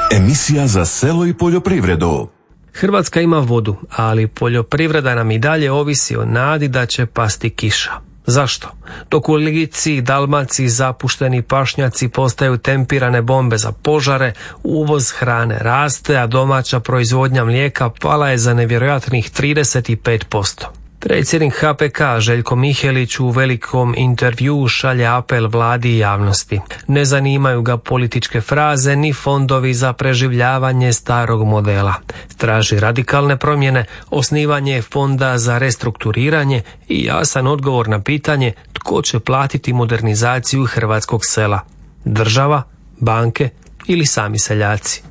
Emisija za selo i poljoprivredu. Hrvatska ima vodu, ali poljoprivreda nam i dalje ovisi o nadi da će pasti kiša. Zašto? Dok u Lici i Dalmaciji zapušteni pašnjaci postaju tempirane bombe za požare, uvoz hrane raste, a domaća proizvodnja mlijeka pala je za nevjerojatnih 35%. Predsjednik HPK Željko Mihelić u velikom intervjuu šalje apel vladi i javnosti. Ne zanimaju ga političke fraze ni fondovi za preživljavanje starog modela. Traži radikalne promjene, osnivanje fonda za restrukturiranje i jasan odgovor na pitanje tko će platiti modernizaciju hrvatskog sela. Država, banke ili sami seljaci.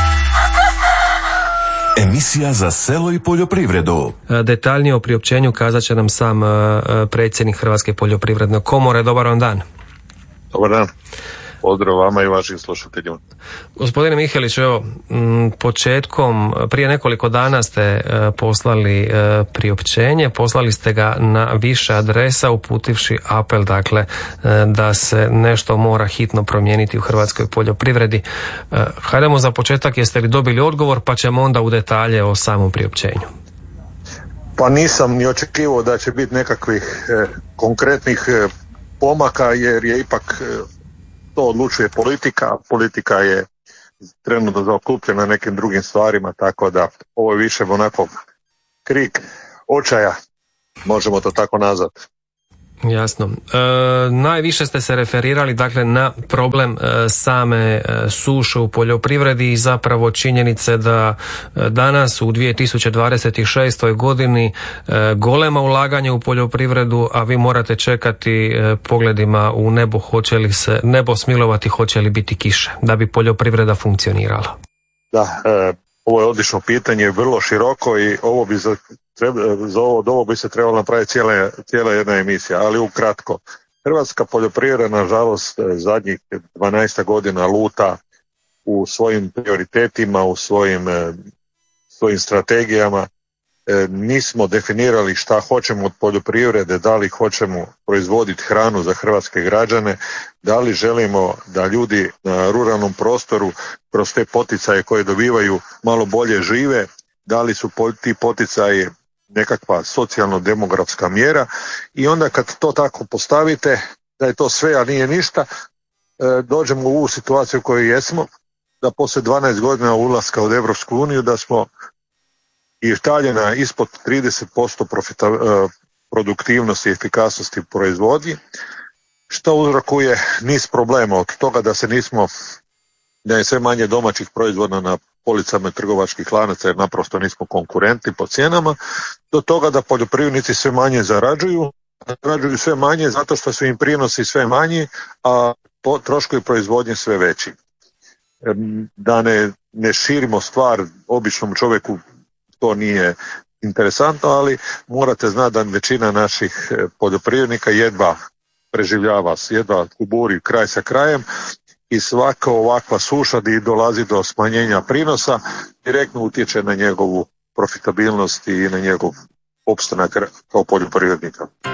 Emisija za selo i poljoprivredu. Detaljnije o priopćenju kazat će nam sam predsjednik Hrvatske poljoprivredne komore. Dobar vam dan. Dobar dan. Pozdrav vama i vašim slušateljima. Gospodine Mihelić, evo, prije nekoliko dana ste poslali priopćenje, poslali ste ga na više adresa uputivši apel, dakle, da se nešto mora hitno promijeniti u hrvatskoj poljoprivredi. Hajdemo za početak, jeste li dobili odgovor, pa ćemo onda u detalje o samom priopćenju. Pa nisam ni očekivao da će biti nekakvih konkretnih pomaka, jer je ipak to odlučuje politika. Politika je trenutno zaokupljena nekim drugim stvarima, tako da ovo je više onako krik očaja, možemo to tako nazvati. Jasno. Najviše ste se referirali, dakle, na problem same suše u poljoprivredi i zapravo činjenice da danas u 2026. godini golema ulaganja u poljoprivredu, a vi morate čekati pogledima u nebo, hoće li se nebo smilovati, hoće li biti kiše da bi poljoprivreda funkcionirala. Da, ovo je odlično pitanje, vrlo široko i ovo bi od ovog bi se trebala napraviti cijela jedna emisija, ali ukratko. Hrvatska poljoprivreda, nažalost, zadnjih 12 godina luta u svojim prioritetima, u svojim strategijama. Nismo definirali šta hoćemo od poljoprivrede, da li hoćemo proizvoditi hranu za hrvatske građane, da li želimo da ljudi na ruralnom prostoru kroz te poticaje koje dobivaju malo bolje žive, da li su ti poticaji nekakva socijalno-demografska mjera, i onda kad to tako postavite da je to sve, a nije ništa, dođemo u ovu situaciju u kojoj jesmo, da poslije 12 godina ulaska u Europsku uniju da smo i stavljena ispod 30% produktivnosti i efikasnosti u proizvodnji, što uzrokuje niz problema, od toga da je sve manje domaćih proizvoda na policama trgovačkih lanaca jer naprosto nismo konkurentni po cijenama, do toga da poljoprivrednici sve manje zarađuju sve manje zato što su im prinosi sve manji, a troškovi proizvodnje sve veći. Da ne širimo stvar kućnom čovjeku, to nije interesantno, ali morate znati da većina naših poljoprivrednika jedva preživljava, jedva kuburi kraj sa krajem, i svaka ovakva suša gdje dolazi do smanjenja prinosa direktno utječe na njegovu profitabilnost i na njegov opstanak kao poljoprivrednika.